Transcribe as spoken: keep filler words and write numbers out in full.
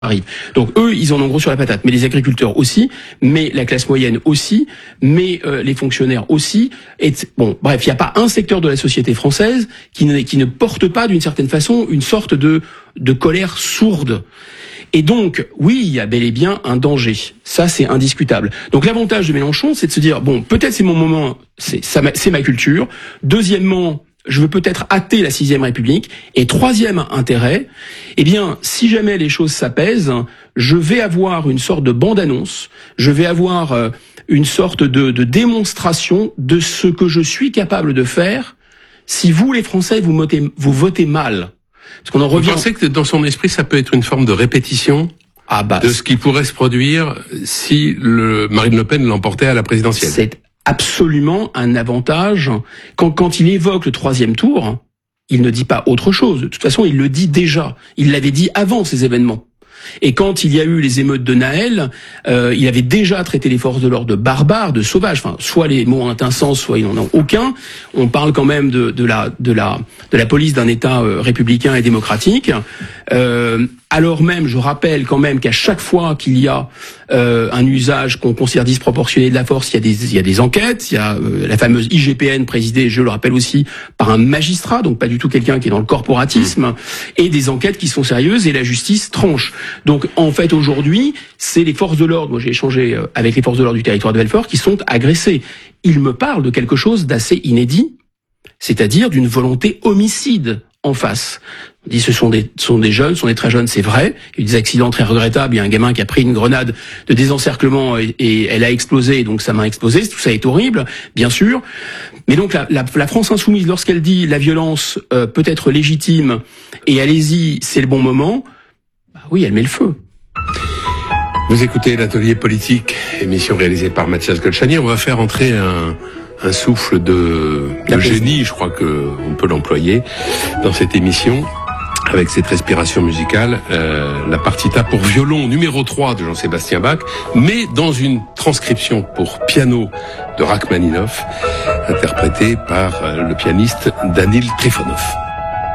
arrive. Donc eux, ils en ont gros sur la patate, mais les agriculteurs aussi, mais la classe moyenne aussi, mais euh, les fonctionnaires aussi. Et bon, bref, il n'y a pas un secteur de la société française qui ne, qui ne porte pas d'une certaine façon une sorte de, de colère sourde. Et donc, oui, il y a bel et bien un danger. Ça, c'est indiscutable. Donc l'avantage de Mélenchon, c'est de se dire, bon, peut-être c'est mon moment, c'est, ça, c'est ma culture. Deuxièmement, je veux peut-être hâter la sixième République. Et troisième intérêt, eh bien, si jamais les choses s'apaisent, je vais avoir une sorte de bande-annonce, je vais avoir euh, une sorte de, de démonstration de ce que je suis capable de faire si vous, les Français, vous votez, vous votez mal. Parce qu'on en revient... Vous pensez que dans son esprit, ça peut être une forme de répétition ah bah, de ce qui pourrait se produire si le Marine Le Pen l'emportait à la présidentielle? C'est absolument un avantage. Quand, quand il évoque le troisième tour, il ne dit pas autre chose. De toute façon, il le dit déjà. Il l'avait dit avant ces événements. Et quand il y a eu les émeutes de Naël, euh, il avait déjà traité les forces de l'ordre de barbares, de sauvages. Enfin, soit les mots ont un sens, soit ils n'en ont aucun. On parle quand même de, de la de la de la police d'un État euh, républicain et démocratique. Euh, alors même, je rappelle quand même qu'à chaque fois qu'il y a euh, un usage qu'on considère disproportionné de la force, il y a des il y a des enquêtes. Il y a euh, la fameuse I G P N présidée, je le rappelle aussi, par un magistrat, donc pas du tout quelqu'un qui est dans le corporatisme, mmh. et des enquêtes qui sont sérieuses et la justice tranche. Donc en fait aujourd'hui, c'est les forces de l'ordre, moi j'ai échangé avec les forces de l'ordre du territoire de Belfort, qui sont agressées. Ils me parlent de quelque chose d'assez inédit, c'est-à-dire d'une volonté homicide en face. On dit ce sont des, ce sont des jeunes, ce sont des très jeunes, c'est vrai. Il y a eu des accidents très regrettables, il y a un gamin qui a pris une grenade de désencerclement et, et elle a explosé, donc sa main a explosé, tout ça est horrible, bien sûr. Mais donc la, la, la France insoumise, lorsqu'elle dit la violence euh, peut être légitime et allez-y, c'est le bon moment, bah oui, elle met le feu. Vous écoutez l'Atelier Politique, émission réalisée par Mathias Golchani. On va faire entrer un, un souffle de, de génie, je crois que on peut l'employer dans cette émission, avec cette respiration musicale, euh, la partita pour violon numéro trois de Jean-Sébastien Bach, mais dans une transcription pour piano de Rachmaninoff, interprétée par le pianiste Danil Trifonov.